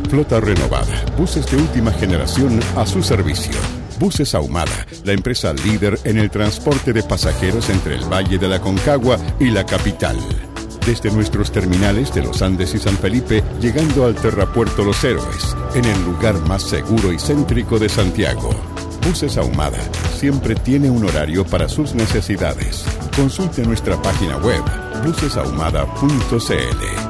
Flota renovada, buses de última generación a su servicio. Buses Ahumada, la empresa líder en el transporte de pasajeros entre el Valle de la Aconcagua y la capital. Desde nuestros terminales de Los Andes y San Felipe, llegando al Terrapuerto Los Héroes, en el lugar más seguro y céntrico de Santiago. Buses Ahumada siempre tiene un horario para sus necesidades. Consulte nuestra página web, busesahumada.cl.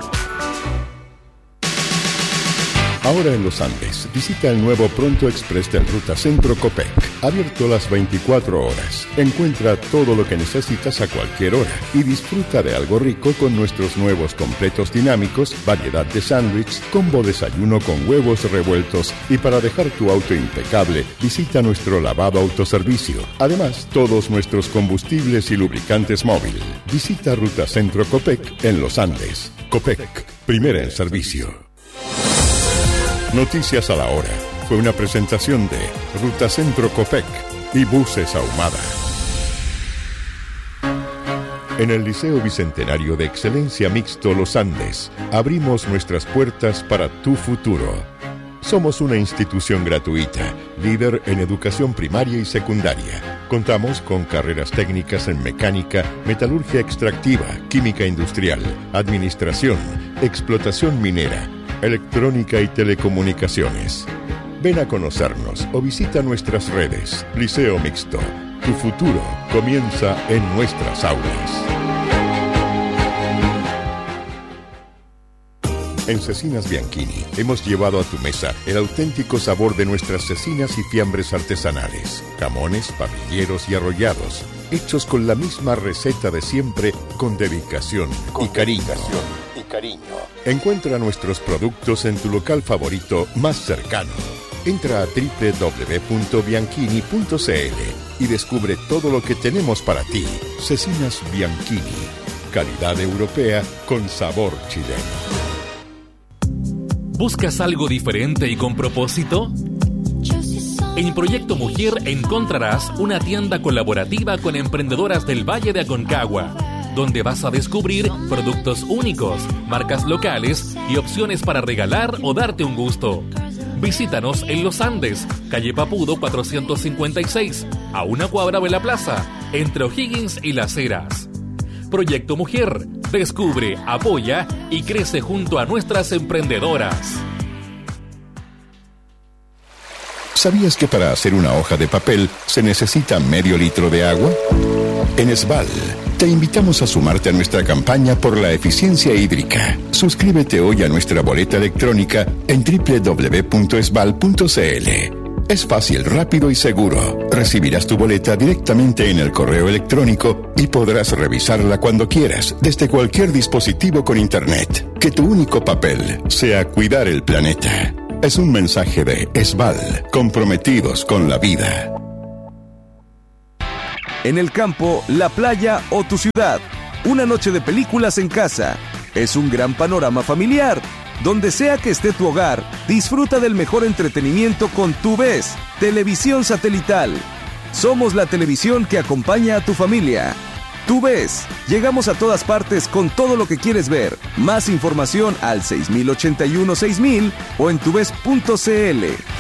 Ahora en Los Andes, visita el nuevo Pronto Express del Ruta Centro Copec, abierto las 24 horas. Encuentra todo lo que necesitas a cualquier hora y disfruta de algo rico con nuestros nuevos completos dinámicos, variedad de sándwich, combo desayuno con huevos revueltos y para dejar tu auto impecable, visita nuestro lavado autoservicio. Además, todos nuestros combustibles y lubricantes móvil. Visita Ruta Centro Copec en Los Andes. Copec, primera en servicio. Noticias a la hora. Fue una presentación de Ruta Centro Copec y Buses Ahumada. En el Liceo Bicentenario de Excelencia Mixto Los Andes, abrimos nuestras puertas para tu futuro. Somos una institución gratuita, líder en educación primaria y secundaria. Contamos con carreras técnicas en mecánica, metalurgia extractiva, química industrial, administración, explotación minera, electrónica y telecomunicaciones. Ven a conocernos o visita nuestras redes. Liceo Mixto. Tu futuro comienza en nuestras aulas. En Cecinas Bianchini hemos llevado a tu mesa el auténtico sabor de nuestras cecinas y fiambres artesanales. Jamones, parrilleros y arrollados, hechos con la misma receta de siempre, con dedicación y cariño. Encuentra nuestros productos en tu local favorito más cercano. Entra a www.bianchini.cl y descubre todo lo que tenemos para ti. Cecinas Bianchini. Calidad europea con sabor chileno. ¿Buscas algo diferente y con propósito? En Proyecto Mujer encontrarás una tienda colaborativa con emprendedoras del Valle de Aconcagua, donde vas a descubrir productos únicos, marcas locales y opciones para regalar o darte un gusto. Visítanos en Los Andes, calle Papudo 456, a una cuadra de la plaza, entre O'Higgins y Las Heras. Proyecto Mujer, descubre, apoya y crece junto a nuestras emprendedoras. ¿Sabías que para hacer una hoja de papel se necesita medio litro de agua? En Esval, te invitamos a sumarte a nuestra campaña por la eficiencia hídrica. Suscríbete hoy a nuestra boleta electrónica en www.esval.cl. Es fácil, rápido y seguro. Recibirás tu boleta directamente en el correo electrónico y podrás revisarla cuando quieras, desde cualquier dispositivo con internet. Que tu único papel sea cuidar el planeta. Es un mensaje de Esval, comprometidos con la vida. En el campo, la playa o tu ciudad, una noche de películas en casa. Es un gran panorama familiar. Donde sea que esté tu hogar, disfruta del mejor entretenimiento con TuVes, televisión satelital. Somos la televisión que acompaña a tu familia. TuVes, llegamos a todas partes con todo lo que quieres ver. Más información al 6081-6000 o en tuves.cl.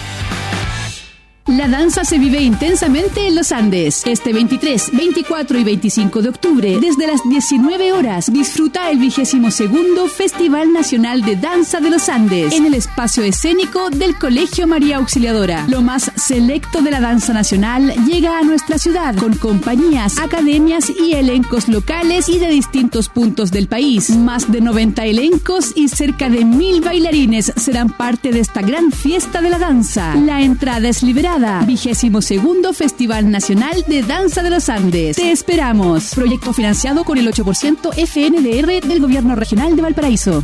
La danza se vive intensamente en Los Andes. Este 23, 24 y 25 de octubre, desde las 19 horas, disfruta el 22º Festival Nacional de Danza de los Andes en el espacio escénico del Colegio María Auxiliadora. Lo más selecto de la danza nacional llega a nuestra ciudad con compañías, academias y elencos locales y de distintos puntos del país. Más de 90 elencos y cerca de 1000 bailarines serán parte de esta gran fiesta de la danza. La entrada es liberada. 22º Festival Nacional de Danza de los Andes. Te esperamos. Proyecto financiado con el 8% FNDR del Gobierno Regional de Valparaíso.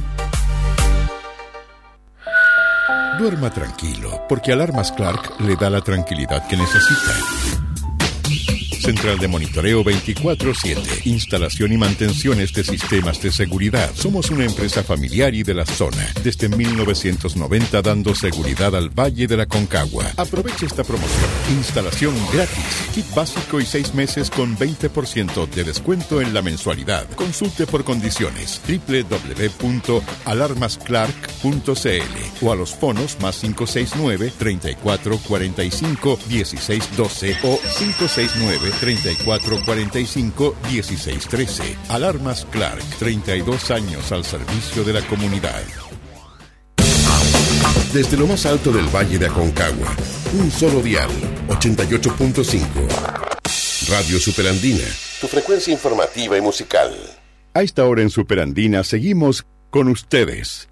Duerma tranquilo, porque Alarmas Clark le da la tranquilidad que necesita. Central de monitoreo 24/7. Instalación y mantenciones de sistemas de seguridad. Somos una empresa familiar y de la zona. Desde 1990 dando seguridad al Valle de la Aconcagua. Aproveche esta promoción. Instalación gratis. Kit básico y 6 meses con 20% de descuento en la mensualidad. Consulte por condiciones. www.alarmasclark.cl. o a los fonos más 569-3445-1612 o 569-3445-1613. Alarmas Clark, 32 años al servicio de la comunidad. Desde lo más alto del Valle de Aconcagua, un solo dial, 88.5. Radio Superandina, tu frecuencia informativa y musical. A esta hora en Superandina seguimos con ustedes.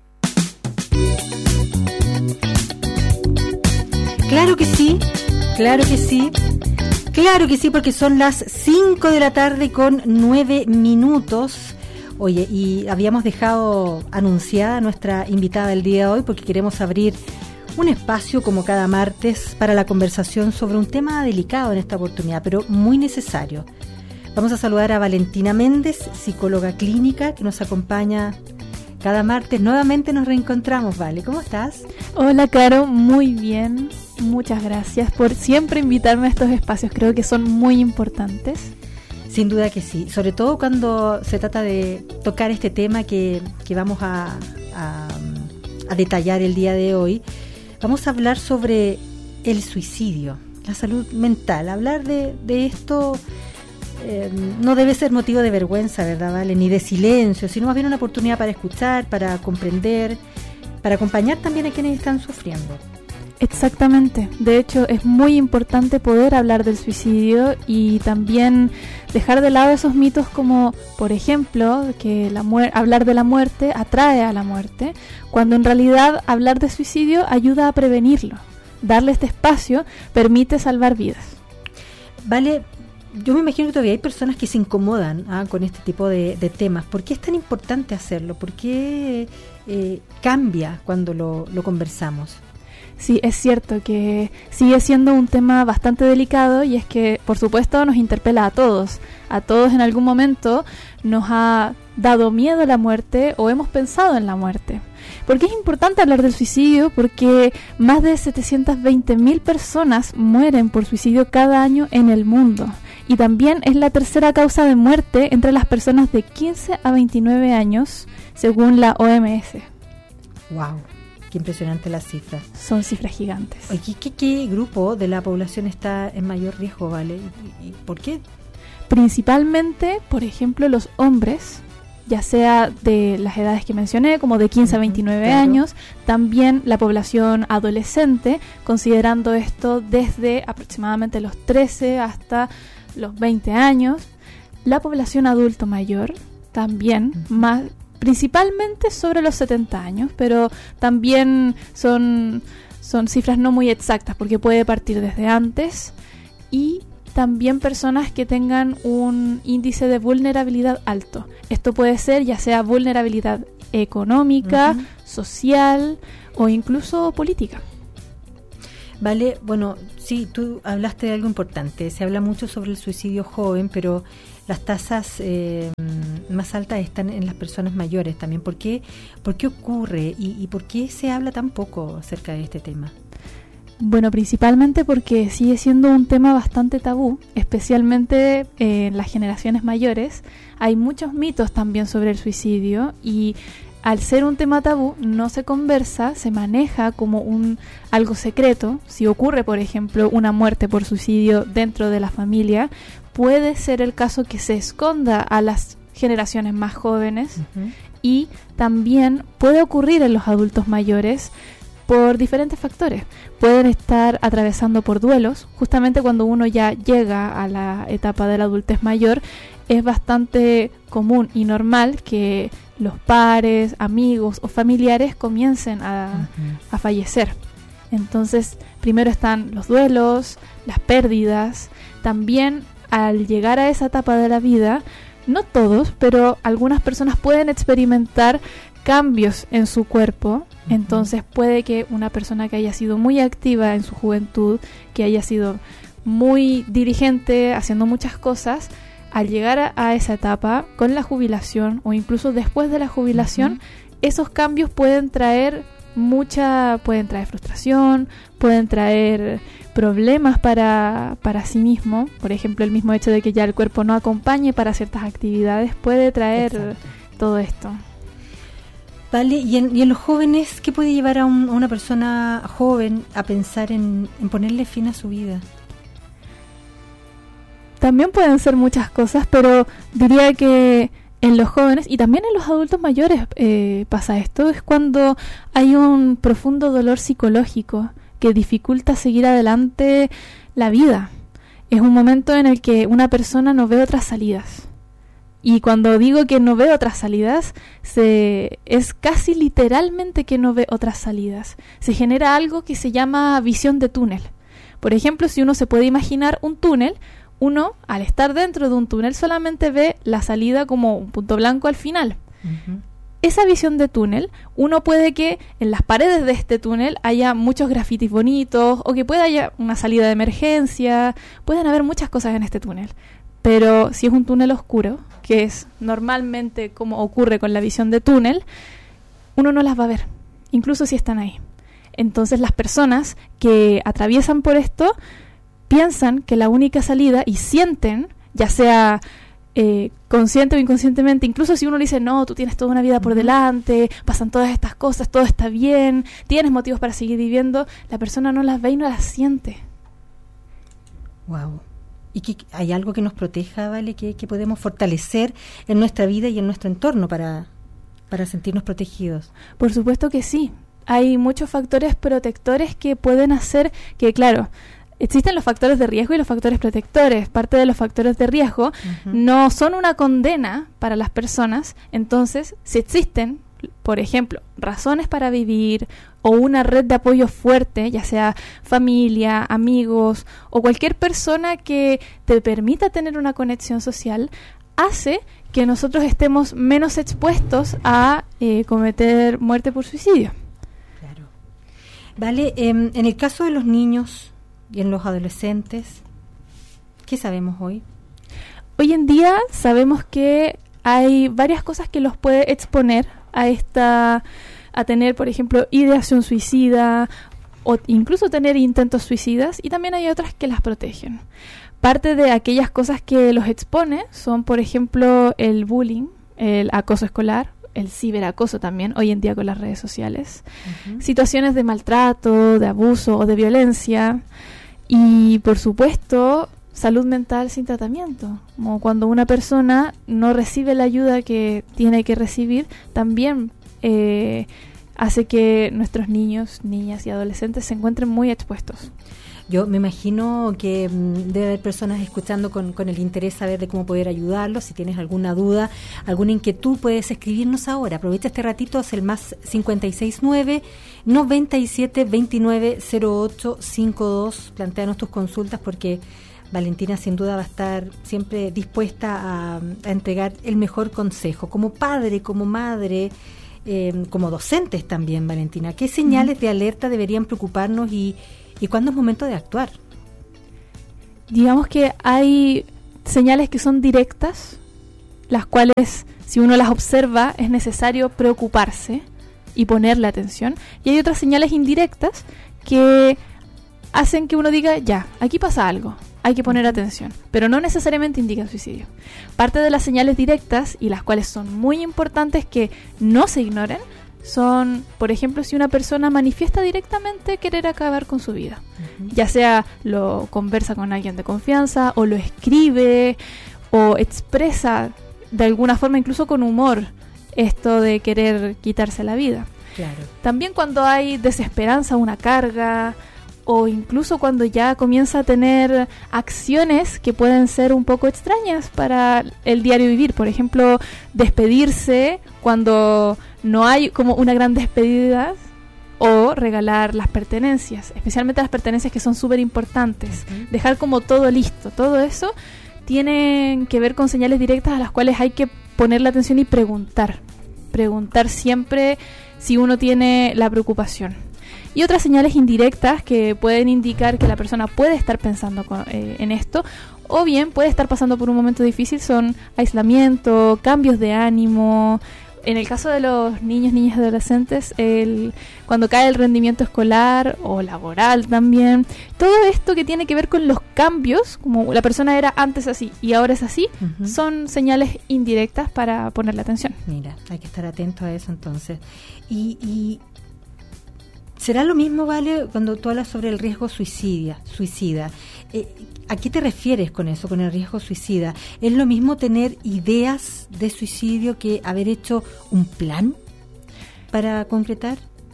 Claro que sí, claro que sí, claro que sí, porque son las 5 de la tarde con 9 minutos. Oye, y habíamos dejado anunciada a nuestra invitada del día de hoy porque queremos abrir un espacio como cada martes para la conversación sobre un tema delicado en esta oportunidad, pero muy necesario. Vamos a saludar a Valentina Méndez, psicóloga clínica, que nos acompaña cada martes. Nuevamente nos reencontramos, Vale. ¿Cómo estás? Hola, Caro. Muy bien. Muchas gracias por siempre invitarme a estos espacios. Creo que son muy importantes. Sin duda que sí. Sobre todo cuando se trata de tocar este tema que vamos a detallar el día de hoy. Vamos a hablar sobre el suicidio, la salud mental. Hablar de esto no debe ser motivo de vergüenza, ¿verdad, Vale? Ni de silencio, sino más bien una oportunidad para escuchar, para comprender, para acompañar también a quienes están sufriendo. Exactamente. De hecho, es muy importante poder hablar del suicidio y también dejar de lado esos mitos como, por ejemplo, que hablar de la muerte atrae a la muerte, cuando en realidad hablar de suicidio ayuda a prevenirlo. Darle este espacio permite salvar vidas. Vale, yo me imagino que todavía hay personas que se incomodan con este tipo de temas. ¿Por qué es tan importante hacerlo? ¿Por qué cambia cuando lo conversamos? Sí, es cierto que sigue siendo un tema bastante delicado y es que, por supuesto, nos interpela a todos. A todos en algún momento nos ha dado miedo la muerte o hemos pensado en la muerte. ¿Por qué es importante hablar del suicidio? Porque más de 720.000 personas mueren por suicidio cada año en el mundo. Y también es la tercera causa de muerte entre las personas de 15 a 29 años, según la OMS. ¡Wow! Qué impresionante las cifras. Son cifras gigantes. Oye, ¿qué grupo de la población está en mayor riesgo, Vale? ¿Y por qué? Principalmente, por ejemplo, los hombres, ya sea de las edades que mencioné, como de 15 a 29 años, también la población adolescente, considerando esto desde aproximadamente los 13 hasta los 20 años, la población adulto mayor, también más principalmente sobre los 70 años, pero también son cifras no muy exactas porque puede partir desde antes, y también personas que tengan un índice de vulnerabilidad alto. Esto puede ser ya sea vulnerabilidad económica, social o incluso política. Vale, bueno, sí, tú hablaste de algo importante. Se habla mucho sobre el suicidio joven, pero las tasas más altas están en las personas mayores también. ¿Por qué ocurre y por qué se habla tan poco acerca de este tema? Bueno, principalmente porque sigue siendo un tema bastante tabú, especialmente en las generaciones mayores. Hay muchos mitos también sobre el suicidio y al ser un tema tabú no se conversa, se maneja como algo secreto. Si ocurre, por ejemplo, una muerte por suicidio dentro de la familia, puede ser el caso que se esconda a las generaciones más jóvenes y también puede ocurrir en los adultos mayores por diferentes factores. Pueden estar atravesando por duelos. Justamente cuando uno ya llega a la etapa de la adultez mayor, es bastante común y normal que los pares, amigos o familiares comiencen a fallecer. Entonces, primero están los duelos, las pérdidas. También, al llegar a esa etapa de la vida, no todos, pero algunas personas pueden experimentar cambios en su cuerpo. Entonces puede que una persona que haya sido muy activa en su juventud, que haya sido muy dirigente, haciendo muchas cosas, al llegar a esa etapa con la jubilación o incluso después de la jubilación, esos cambios pueden traer frustración, pueden traer problemas para sí mismo. Por ejemplo, el mismo hecho de que ya el cuerpo no acompañe para ciertas actividades puede traer todo esto. Vale, y en los jóvenes, ¿qué puede llevar a una persona joven a pensar en ponerle fin a su vida? También pueden ser muchas cosas, pero diría que en los jóvenes y también en los adultos mayores pasa esto. Es cuando hay un profundo dolor psicológico que dificulta seguir adelante la vida. Es un momento en el que una persona no ve otras salidas. Y cuando digo que no ve otras salidas, es casi literalmente que no ve otras salidas. Se genera algo que se llama visión de túnel. Por ejemplo, si uno se puede imaginar un túnel, uno, al estar dentro de un túnel, solamente ve la salida como un punto blanco al final. Uh-huh. Esa visión de túnel, uno puede que en las paredes de este túnel haya muchos grafitis bonitos, o que pueda haya una salida de emergencia, pueden haber muchas cosas en este túnel. Pero si es un túnel oscuro, que es normalmente como ocurre con la visión de túnel, uno no las va a ver, incluso si están ahí. Entonces las personas que atraviesan por esto piensan que la única salida y sienten, ya sea consciente o inconscientemente, incluso si uno le dice, no, tú tienes toda una vida por delante, pasan todas estas cosas, todo está bien, tienes motivos para seguir viviendo, la persona no las ve y no las siente. Wow. ¿Y que hay algo que nos proteja, ¿vale? Que podemos fortalecer en nuestra vida y en nuestro entorno para sentirnos protegidos? Por supuesto que sí. Hay muchos factores protectores que pueden hacer que, claro, existen los factores de riesgo y los factores protectores. Parte de los factores de riesgo uh-huh. no son una condena para las personas. Entonces, si existen, por ejemplo, razones para vivir o una red de apoyo fuerte, ya sea familia, amigos o cualquier persona que te permita tener una conexión social, hace que nosotros estemos menos expuestos a cometer muerte por suicidio. Claro. Vale, en el caso de los niños y en los adolescentes, ¿qué sabemos hoy? Hoy en día sabemos que hay varias cosas que los puede exponer a tener, por ejemplo, ideación suicida o incluso tener intentos suicidas, y también hay otras que las protegen. Parte de aquellas cosas que los expone son, por ejemplo, el bullying, el acoso escolar, el ciberacoso también, hoy en día con las redes sociales, uh-huh. situaciones de maltrato, de abuso o de violencia, y por supuesto salud mental sin tratamiento, como cuando una persona no recibe la ayuda que tiene que recibir, también hace que nuestros niños, niñas y adolescentes se encuentren muy expuestos. Yo me imagino que debe haber personas escuchando con el interés saber de cómo poder ayudarlos. Si tienes alguna duda, alguna inquietud, puedes escribirnos ahora. Aprovecha este ratito, es el más 569-9729-0852. Plantéanos tus consultas porque Valentina sin duda va a estar siempre dispuesta a entregar el mejor consejo. Como padre, como madre, como docentes también, Valentina, ¿qué señales de alerta deberían preocuparnos y cuándo es momento de actuar? Digamos que hay señales que son directas, las cuales si uno las observa es necesario preocuparse y ponerle atención, y hay otras señales indirectas que hacen que uno diga, ya, aquí pasa algo, hay que poner atención, pero no necesariamente indican suicidio. Parte de las señales directas, y las cuales son muy importantes que no se ignoren, son, por ejemplo, si una persona manifiesta directamente querer acabar con su vida, uh-huh. ya sea lo conversa con alguien de confianza, o lo escribe, o expresa de alguna forma, incluso con humor, esto de querer quitarse la vida. Claro. También cuando hay desesperanza, una carga, o incluso cuando ya comienza a tener acciones que pueden ser un poco extrañas para el diario vivir. Por ejemplo, despedirse cuando no hay como una gran despedida, o regalar las pertenencias, especialmente las pertenencias que son súper importantes. Uh-huh. Dejar como todo listo. Todo eso tiene que ver con señales directas a las cuales hay que ponerle atención y preguntar. Preguntar siempre si uno tiene la preocupación. Y otras señales indirectas que pueden indicar que la persona puede estar pensando en esto, o bien puede estar pasando por un momento difícil, son aislamiento, cambios de ánimo, en el caso de los niños, niñas y adolescentes, cuando cae el rendimiento escolar o laboral también, todo esto que tiene que ver con los cambios, como la persona era antes así y ahora es así, son señales indirectas para ponerle atención. Mira, hay que estar atento a eso entonces. Y ¿será lo mismo, Vale, cuando tú hablas sobre el riesgo suicida? ¿A qué te refieres con eso, con el riesgo suicida? ¿Es lo mismo tener ideas de suicidio que haber hecho un plan para concretar?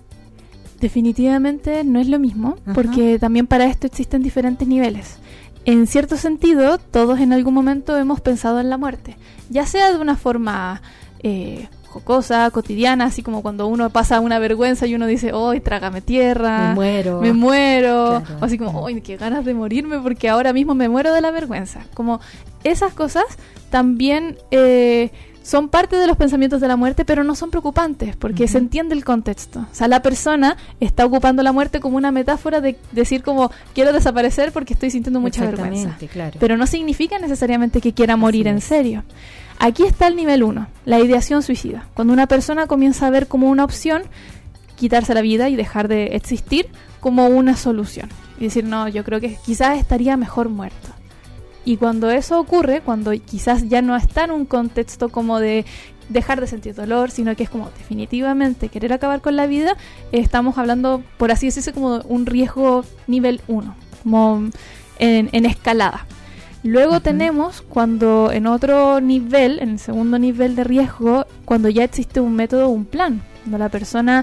Definitivamente no es lo mismo, porque también para esto existen diferentes niveles. En cierto sentido, todos en algún momento hemos pensado en la muerte, ya sea de una forma jocosa, cotidiana, así como cuando uno pasa una vergüenza y uno dice, ¡ay, trágame tierra! Me muero. Claro. O así como, ¡ay, qué ganas de morirme porque ahora mismo me muero de la vergüenza! Como esas cosas también son parte de los pensamientos de la muerte, pero no son preocupantes porque se entiende el contexto. O sea, la persona está ocupando la muerte como una metáfora de decir como, quiero desaparecer porque estoy sintiendo mucha vergüenza. Claro. Pero no significa necesariamente que quiera morir en serio. Aquí está el nivel 1, la ideación suicida. Cuando una persona comienza a ver como una opción quitarse la vida y dejar de existir como una solución. Y decir, no, yo creo que quizás estaría mejor muerto. Y cuando eso ocurre, cuando quizás ya no está en un contexto como de dejar de sentir dolor, sino que es como definitivamente querer acabar con la vida, estamos hablando, por así decirse, como un riesgo nivel 1, como en escalada. Luego tenemos cuando en otro nivel, en el segundo nivel de riesgo, cuando ya existe un método o un plan, cuando la persona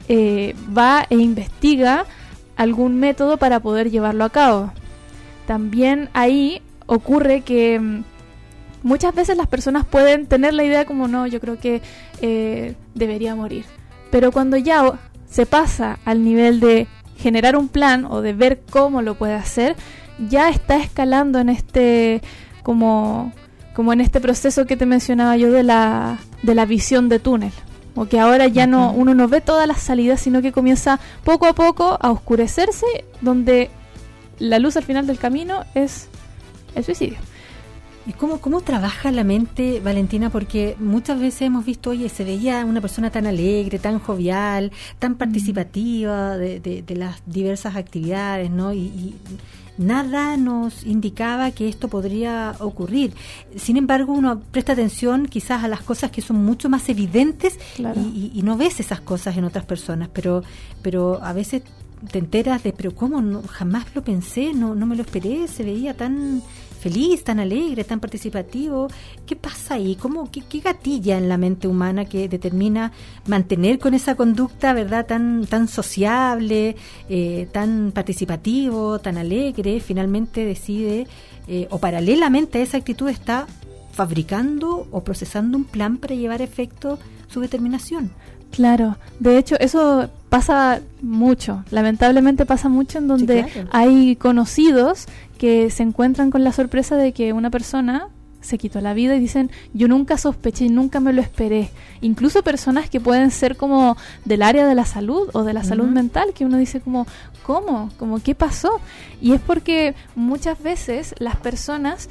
va e investiga algún método para poder llevarlo a cabo. También ahí ocurre que muchas veces las personas pueden tener la idea como, no, yo creo que debería morir. Pero cuando ya se pasa al nivel de generar un plan o de ver cómo lo puede hacer, ya está escalando en este como en este proceso que te mencionaba yo de la visión de túnel, o que ahora ya uno no ve todas las salidas, sino que comienza poco a poco a oscurecerse, donde la luz al final del camino es el suicidio. ¿Y cómo trabaja la mente, Valentina? Porque muchas veces hemos visto, oye, se veía una persona tan alegre, tan jovial, tan participativa de las diversas actividades, ¿no? Y nada nos indicaba que esto podría ocurrir. Sin embargo, uno presta atención quizás a las cosas que son mucho más evidentes, claro, y no ves esas cosas en otras personas, pero a veces te enteras de, pero ¿cómo? No, jamás lo pensé, no me lo esperé, se veía tan feliz, tan alegre, tan participativo. ¿Qué pasa ahí? ¿Qué gatilla en la mente humana que determina mantener con esa conducta, verdad, tan sociable, tan participativo, tan alegre? Finalmente decide, o paralelamente a esa actitud está fabricando o procesando un plan para llevar a efecto su determinación. Claro, de hecho eso pasa mucho, lamentablemente pasa mucho en donde sí, claro, hay conocidos que se encuentran con la sorpresa de que una persona se quitó la vida y dicen, yo nunca sospeché, nunca me lo esperé. Incluso personas que pueden ser como del área de la salud o de la salud mental, que uno dice como, ¿cómo? Como, ¿qué pasó? Y es porque muchas veces las personas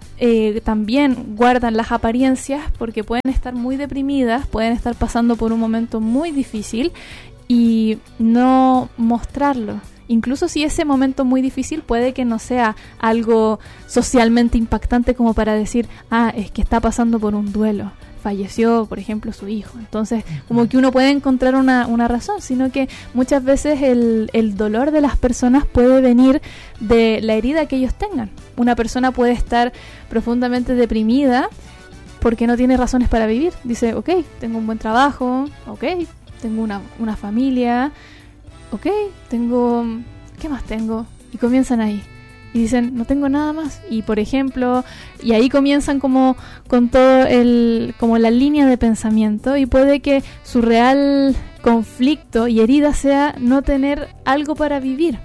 también guardan las apariencias porque pueden estar muy deprimidas, pueden estar pasando por un momento muy difícil y no mostrarlo. Incluso si ese momento muy difícil puede que no sea algo socialmente impactante como para decir, es que está pasando por un duelo, falleció, por ejemplo, su hijo. Entonces, como que uno puede encontrar una razón, sino que muchas veces el dolor de las personas puede venir de la herida que ellos tengan. Una persona puede estar profundamente deprimida porque no tiene razones para vivir. Dice, ok, tengo un buen trabajo, ok, tengo una familia, ok, ¿qué más tengo? Y comienzan ahí. Y dicen, no tengo nada más. Y por ejemplo, y ahí comienzan como con todo como la línea de pensamiento, y puede que su real conflicto y herida sea no tener algo para vivir.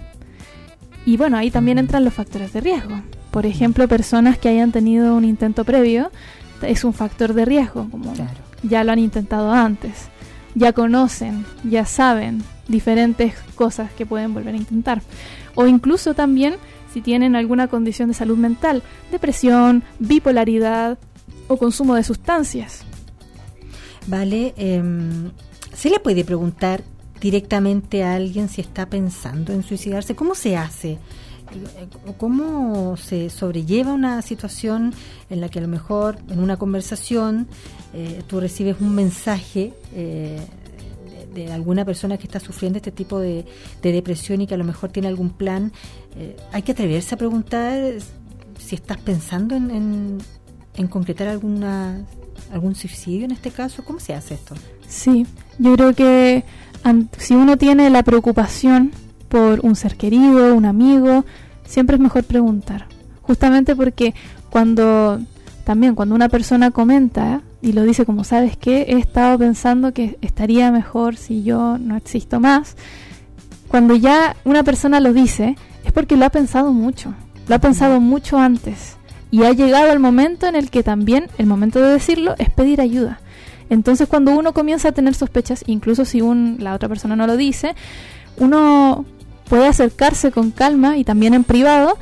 Y bueno, ahí también entran los factores de riesgo. Por ejemplo, personas que hayan tenido un intento previo es un factor de riesgo, como claro, ya lo han intentado antes, ya conocen, ya saben diferentes cosas que pueden volver a intentar. O incluso también si tienen alguna condición de salud mental, depresión, bipolaridad o consumo de sustancias. ¿Vale? ¿Se le puede preguntar directamente a alguien si está pensando en suicidarse? ¿Cómo se hace? ¿Cómo se sobrelleva una situación en la que a lo mejor en una conversación tú recibes un mensaje de alguna persona que está sufriendo este tipo de depresión y que a lo mejor tiene algún plan? ¿Hay que atreverse a preguntar si estás pensando en concretar algún suicidio en este caso? ¿Cómo se hace esto? Sí, yo creo que si uno tiene la preocupación por un ser querido, un amigo, siempre es mejor preguntar. Justamente porque cuando una persona comenta y lo dice como, ¿sabes qué? He estado pensando que estaría mejor si yo no existo más. Cuando ya una persona lo dice, es porque lo ha pensado mucho antes. Y ha llegado el momento en el que también, el momento de decirlo, es pedir ayuda. Entonces, cuando uno comienza a tener sospechas, incluso si la otra persona no lo dice, uno puede acercarse con calma y también en privado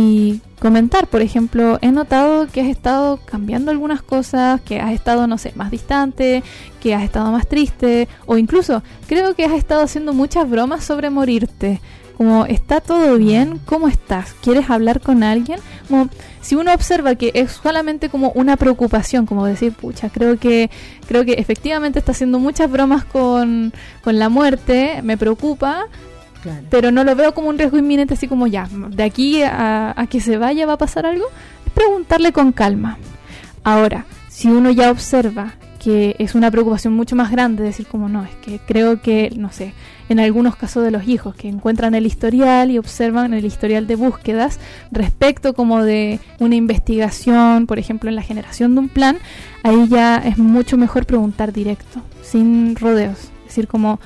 y comentar, por ejemplo, he notado que has estado cambiando algunas cosas, que has estado, no sé, más distante, que has estado más triste, o incluso creo que has estado haciendo muchas bromas sobre morirte. Como, ¿está todo bien? ¿Cómo estás? ¿Quieres hablar con alguien? Como, si uno observa que es solamente como una preocupación, como decir, pucha, creo que efectivamente está haciendo muchas bromas con la muerte, me preocupa, claro, pero no lo veo como un riesgo inminente, así como ya, de aquí a que se vaya va a pasar algo, es preguntarle con calma. Ahora, si uno ya observa que es una preocupación mucho más grande, decir como, no, es que creo que, no sé, en algunos casos de los hijos que encuentran el historial y observan el historial de búsquedas respecto como de una investigación, por ejemplo en la generación de un plan, ahí ya es mucho mejor preguntar directo, sin rodeos, es decir, como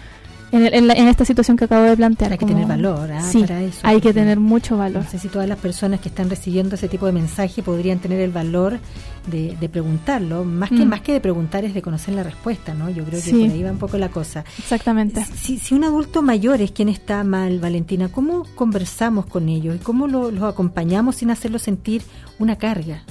en esta situación que acabo de plantear. Hay que tener valor, sí, para eso. Hay que tener mucho valor. No sé si todas las personas que están recibiendo ese tipo de mensaje podrían tener el valor de preguntarlo. Más que de preguntar es de conocer la respuesta, ¿no? Yo creo que por ahí va un poco la cosa. Exactamente. Si un adulto mayor es quien está mal, Valentina, ¿cómo conversamos con ellos? ¿Y cómo los acompañamos sin hacerlos sentir una carga?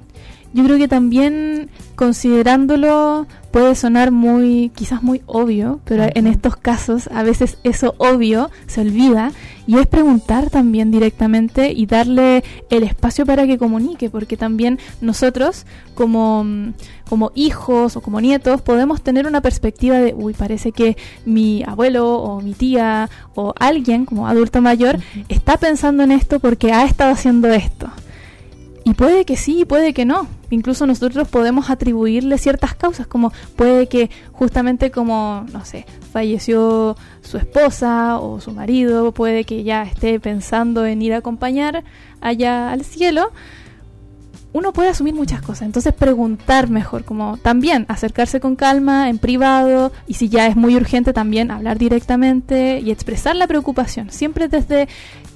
Yo creo que también, considerándolo, puede sonar quizás muy obvio, pero en estos casos a veces eso obvio se olvida, y es preguntar también directamente y darle el espacio para que comunique, porque también nosotros como hijos o como nietos podemos tener una perspectiva de, parece que mi abuelo o mi tía o alguien como adulto mayor está pensando en esto porque ha estado haciendo esto. Y puede que sí, puede que no. Incluso nosotros podemos atribuirle ciertas causas, como puede que justamente como, no sé, falleció su esposa o su marido, puede que ya esté pensando en ir a acompañar allá al cielo. Uno puede asumir muchas cosas, entonces preguntar mejor, como también acercarse con calma, en privado, y si ya es muy urgente también hablar directamente y expresar la preocupación, siempre desde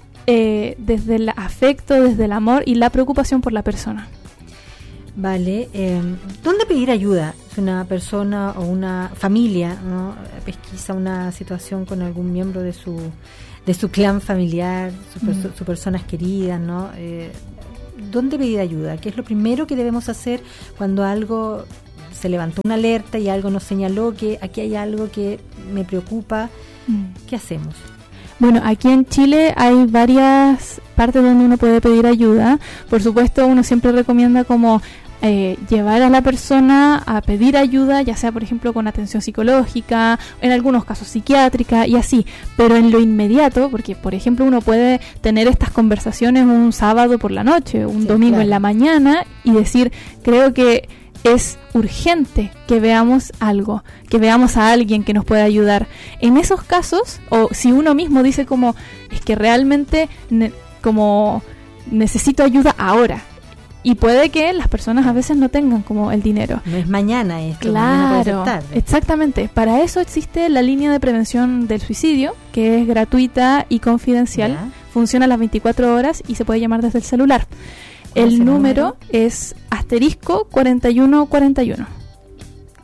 el afecto, desde el amor y la preocupación por la persona. Vale, ¿dónde pedir ayuda? Si una persona o una familia, ¿no?, pesquisa una situación con algún miembro de su clan familiar, sus personas queridas, ¿no? ¿Dónde pedir ayuda? ¿Qué es lo primero que debemos hacer cuando algo se levantó una alerta y algo nos señaló que aquí hay algo que me preocupa? ¿Qué hacemos? Bueno, aquí en Chile hay varias partes donde uno puede pedir ayuda. Por supuesto, uno siempre recomienda como llevar a la persona a pedir ayuda, ya sea por ejemplo con atención psicológica, en algunos casos psiquiátrica y así, pero en lo inmediato, porque por ejemplo uno puede tener estas conversaciones un sábado por la noche, un domingo en la mañana y decir, creo que es urgente que veamos algo, que veamos a alguien que nos pueda ayudar. En esos casos, o si uno mismo dice como, es que realmente como necesito ayuda ahora, y puede que las personas a veces no tengan como el dinero. No es mañana esto, claro, puede ser tarde. Exactamente. Para eso existe la línea de prevención del suicidio, que es gratuita y confidencial. Ya. Funciona a las 24 horas y se puede llamar desde el celular. El número es *4141.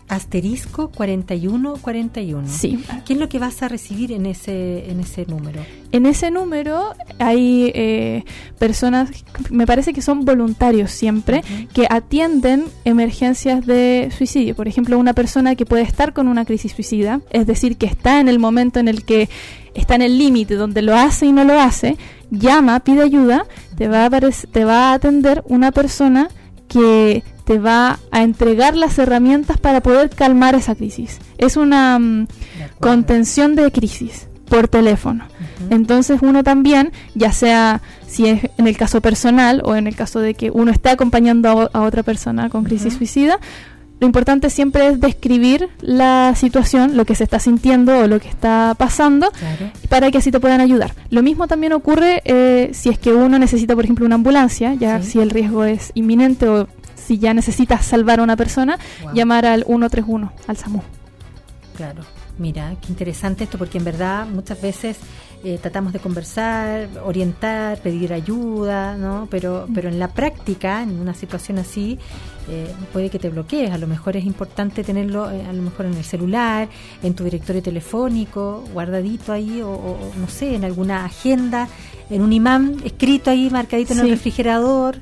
Asterisco 4141. Sí. ¿Qué es lo que vas a recibir en ese número? En ese número hay personas, me parece que son voluntarios siempre, que atienden emergencias de suicidio. Por ejemplo, una persona que puede estar con una crisis suicida, es decir, que está en el momento en el que está en el límite, donde lo hace y no lo hace, llama, pide ayuda, te va a atender una persona que te va a entregar las herramientas para poder calmar esa crisis. Es una contención de crisis por teléfono. Entonces uno también, ya sea si es en el caso personal o en el caso de que uno esté acompañando a otra persona con crisis suicida, lo importante siempre es describir la situación, lo que se está sintiendo o lo que está pasando, para que así te puedan ayudar. Lo mismo también ocurre si es que uno necesita, por ejemplo, una ambulancia, ya si el riesgo es inminente o si ya necesitas salvar a una persona, llamar al 131, al SAMU. Claro, mira, qué interesante esto, porque en verdad muchas veces tratamos de conversar, orientar, pedir ayuda, ¿no? Pero en la práctica, en una situación así, puede que te bloquees. A lo mejor es importante tenerlo a lo mejor en el celular, en tu directorio telefónico, guardadito ahí, o no sé, en alguna agenda, en un imán escrito ahí, marcadito en el refrigerador.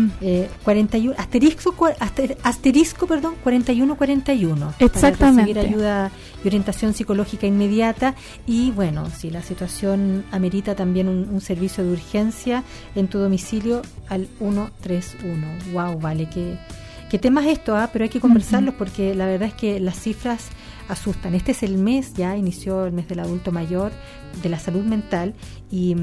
41 asterisco 4141. Exactamente. Para recibir ayuda y orientación psicológica inmediata. Y bueno, si la situación amerita también un servicio de urgencia en tu domicilio, al 131. Wow, vale, qué temas esto, pero hay que conversarlos porque la verdad es que las cifras asustan. Este es el mes, ya inició el mes del adulto mayor, de la salud mental, y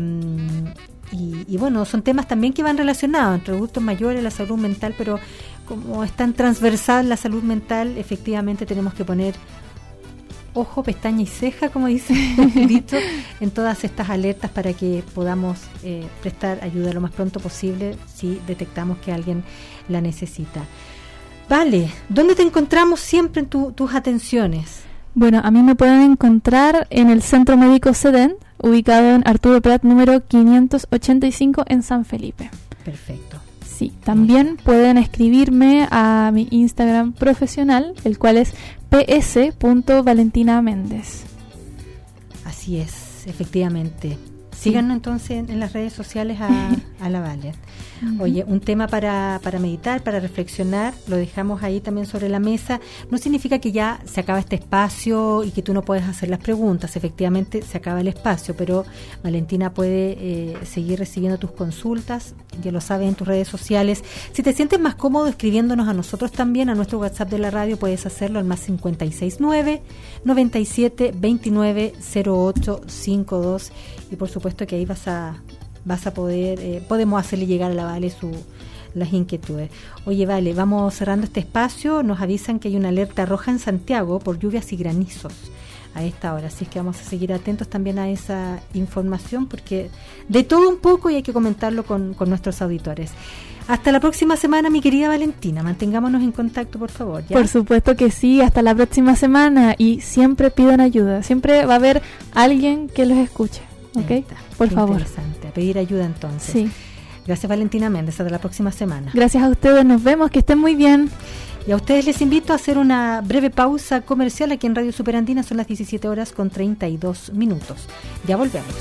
bueno, son temas también que van relacionados entre adultos mayores, la salud mental, pero como es tan transversal la salud mental, efectivamente tenemos que poner ojo, pestaña y ceja, como dice el dicho, en todas estas alertas para que podamos prestar ayuda lo más pronto posible si detectamos que alguien la necesita. Vale, ¿dónde te encontramos siempre en tus atenciones? Bueno, a mí me pueden encontrar en el Centro Médico SEDEN, ubicado en Arturo Prat número 585 en San Felipe. Perfecto. Sí, también pueden escribirme a mi Instagram profesional, el cual es ps.valentinaméndez. Así es, efectivamente. Síganos entonces en las redes sociales a la Vale. Oye, un tema para meditar, para reflexionar, lo dejamos ahí también sobre la mesa. No significa que ya se acaba este espacio y que tú no puedes hacer las preguntas. Efectivamente, se acaba el espacio, pero Valentina puede seguir recibiendo tus consultas, ya lo sabes, en tus redes sociales. Si te sientes más cómodo escribiéndonos a nosotros también, a nuestro WhatsApp de la radio, puedes hacerlo al más 569-97-29-0852, y por supuesto que ahí vas a poder, podemos hacerle llegar a la Vale las inquietudes. Oye, Vale, vamos cerrando este espacio. Nos avisan que hay una alerta roja en Santiago por lluvias y granizos a esta hora, así es que vamos a seguir atentos también a esa información, porque de todo un poco y hay que comentarlo con nuestros auditores. Hasta la próxima semana, mi querida Valentina. Mantengámonos en contacto, por favor, ¿ya? Por supuesto que sí, hasta la próxima semana, y siempre pidan ayuda, siempre va a haber alguien que los escuche. ¿Ok? Por favor. Interesante. A pedir ayuda entonces. Sí. Gracias, Valentina Méndez. Hasta la próxima semana. Gracias a ustedes. Nos vemos. Que estén muy bien. Y a ustedes les invito a hacer una breve pausa comercial aquí en Radio Superandina. Son las 17:32. Ya volvemos.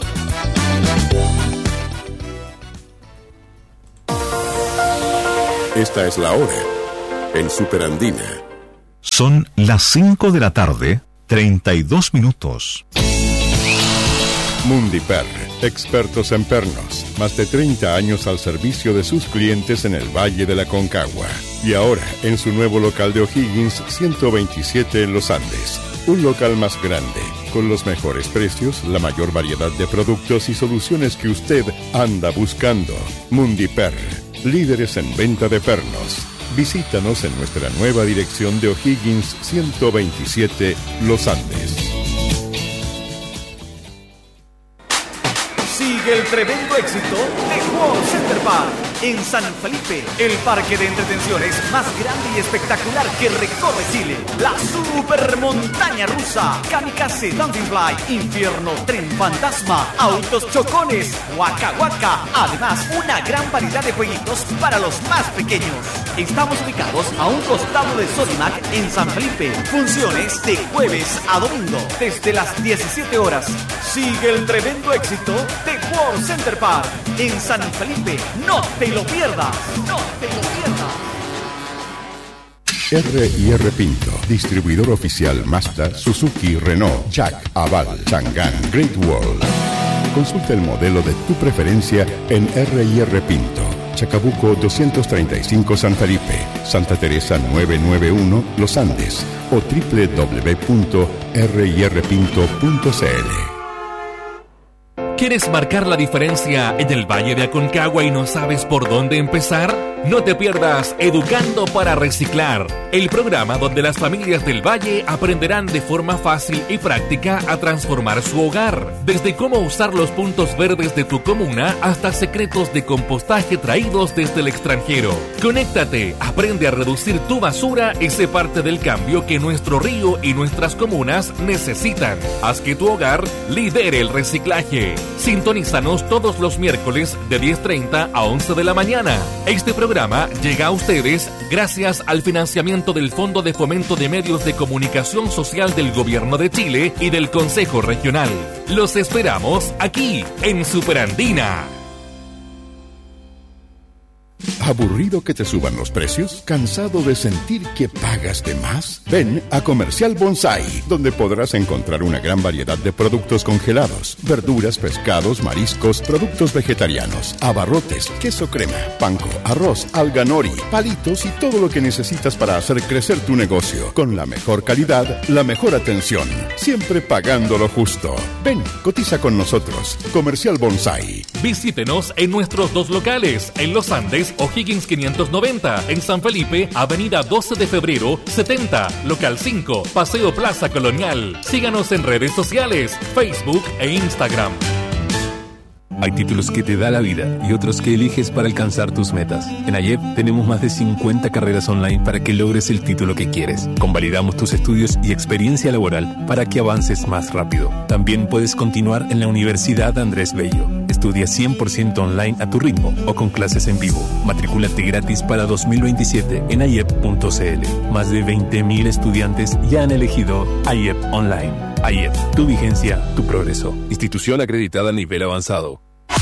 Esta es la hora en Superandina. Son las 5 de la tarde, 32 minutos. Mundiper, expertos en pernos, más de 30 años al servicio de sus clientes en el Valle de la Concagua. Y ahora, en su nuevo local de O'Higgins, 127 en Los Andes. Un local más grande, con los mejores precios, la mayor variedad de productos y soluciones que usted anda buscando. Mundiper, líderes en venta de pernos. Visítanos en nuestra nueva dirección de O'Higgins, 127 Los Andes. Sigue el tremendo éxito de World Center Park en San Felipe, el parque de entretenciones más grande y espectacular que recorre Chile. La super montaña rusa, Kamikaze Dancing Fly, Infierno Tren Fantasma, Autos Chocones, Waka Waka. Además, una gran variedad de jueguitos para los más pequeños. Estamos ubicados a un costado de Sodimac en San Felipe. Funciones de jueves a domingo desde las 17 horas. Sigue el tremendo éxito de World Center Park en San Felipe. No te lo pierdas. No te lo pierdas. R&R Pinto, distribuidor oficial Mazda, Suzuki, Renault, Jack, Aval, Chang'an, Great Wall. Consulta el modelo de tu preferencia en R&R Pinto, Chacabuco 235 San Felipe, Santa Teresa 991 Los Andes o www.rirpinto.cl. ¿Quieres marcar la diferencia en el Valle de Aconcagua y no sabes por dónde empezar? No te pierdas Educando para Reciclar, el programa donde las familias del Valle aprenderán de forma fácil y práctica a transformar su hogar. Desde cómo usar los puntos verdes de tu comuna hasta secretos de compostaje traídos desde el extranjero. Conéctate, aprende a reducir tu basura y sé parte del cambio que nuestro río y nuestras comunas necesitan. Haz que tu hogar lidere el reciclaje. Sintonízanos todos los miércoles de 10:30 a 11 de la mañana. Este programa llega a ustedes gracias al financiamiento del Fondo de Fomento de Medios de Comunicación Social del Gobierno de Chile y del Consejo Regional. Los esperamos aquí, en Superandina. ¿Aburrido que te suban los precios? ¿Cansado de sentir que pagas de más? Ven a Comercial Bonsai, donde podrás encontrar una gran variedad de productos congelados, verduras, pescados, mariscos, productos vegetarianos, abarrotes, queso crema, panko, arroz, alga nori, palitos y todo lo que necesitas para hacer crecer tu negocio. Con la mejor calidad, la mejor atención, siempre pagando lo justo. Ven, cotiza con nosotros. Comercial Bonsai. Visítenos en nuestros dos locales, en Los Andes, O'Higgins 590, en San Felipe, Avenida 12 de Febrero 70, Local 5, Paseo Plaza Colonial. Síganos en redes sociales, Facebook e Instagram. Hay títulos que te da la vida y otros que eliges para alcanzar tus metas. En AYEP tenemos más de 50 carreras online para que logres el título que quieres. Convalidamos tus estudios y experiencia laboral para que avances más rápido. También puedes continuar en la Universidad Andrés Bello. Estudia 100% online a tu ritmo o con clases en vivo. Matricúlate gratis para 2027 en ayep.cl. Más de 20.000 estudiantes ya han elegido AYEP Online. AYEP, tu vigencia, tu progreso. Institución acreditada a nivel avanzado.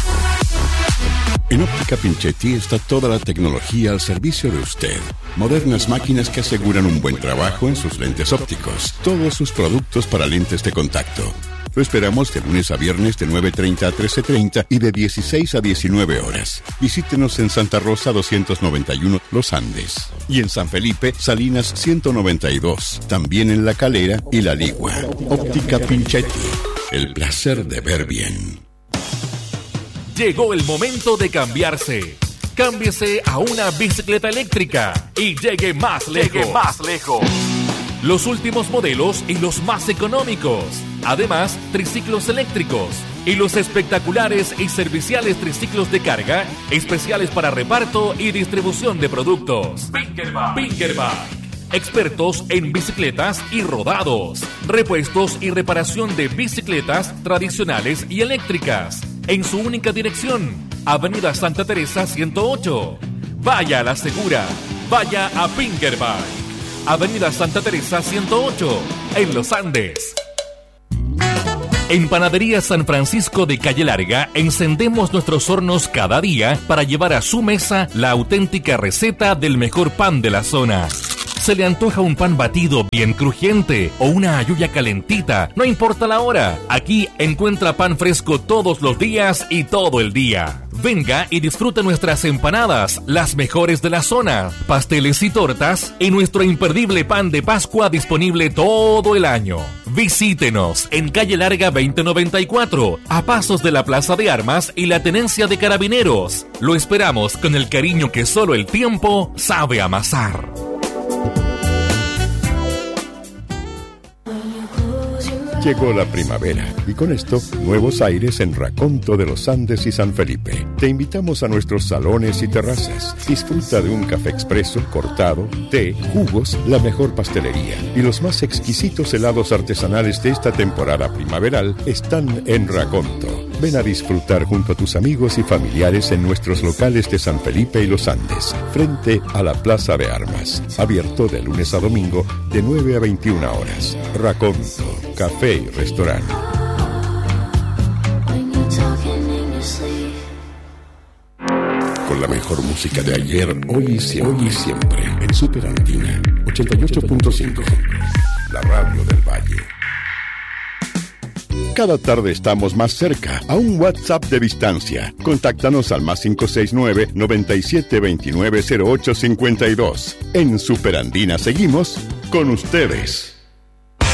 En Óptica Pinchetti está toda la tecnología al servicio de usted. Modernas máquinas que aseguran un buen trabajo en sus lentes ópticos. Todos sus productos para lentes de contacto. Lo esperamos de lunes a viernes de 9:30 a 13:30 y de 16 a 19 horas. Visítenos en Santa Rosa 291 Los Andes. Y en San Felipe, Salinas 192. También en La Calera y La Ligua. Óptica Pinchetti. El placer de ver bien. Llegó el momento de cambiarse. Cámbiese a una bicicleta eléctrica y llegue más lejos. Los últimos modelos y los más económicos. Además, triciclos eléctricos y los espectaculares y serviciales triciclos de carga, especiales para reparto y distribución de productos. Pinkerback. Expertos en bicicletas y rodados. Repuestos y reparación de bicicletas tradicionales y eléctricas. En su única dirección, Avenida Santa Teresa 108. Vaya a la segura. Vaya a Pinkerback. Avenida Santa Teresa 108, en Los Andes. En Panadería San Francisco de Calle Larga, encendemos nuestros hornos cada día para llevar a su mesa la auténtica receta del mejor pan de la zona. ¿Se le antoja un pan batido bien crujiente o una hallilla calentita? No importa la hora. Aquí encuentra pan fresco todos los días y todo el día. Venga y disfrute nuestras empanadas, las mejores de la zona, pasteles y tortas y nuestro imperdible pan de Pascua disponible todo el año. Visítenos en Calle Larga 2094, a pasos de la Plaza de Armas y la Tenencia de Carabineros. Lo esperamos con el cariño que solo el tiempo sabe amasar. Llegó la primavera y con esto nuevos aires en Raconto de los Andes y San Felipe. Te invitamos a nuestros salones y terrazas. Disfruta de un café expreso, cortado, té, jugos, la mejor pastelería y los más exquisitos helados artesanales de esta temporada primaveral están en Raconto. Ven a disfrutar junto a tus amigos y familiares en nuestros locales de San Felipe y Los Andes, frente a la Plaza de Armas. Abierto de lunes a domingo de 9 a 21 horas. Raconto, café y restaurante. Con la mejor música de ayer, hoy y siempre. En Super Andina 88.5. La radio del Valle. Cada tarde estamos más cerca, a un WhatsApp de distancia. Contáctanos al más 569-9729-0852. En Super Andina seguimos con ustedes.